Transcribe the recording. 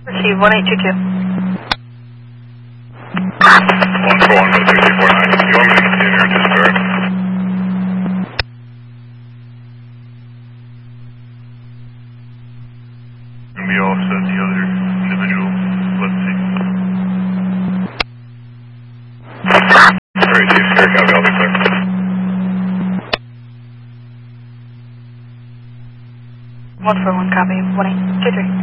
Receive 1822. 141 you want me to continue or discharge? And we all set the other individual. Let's see. Alright, Chief Sierra, copy, I'll be clear. 141, copy. 1823.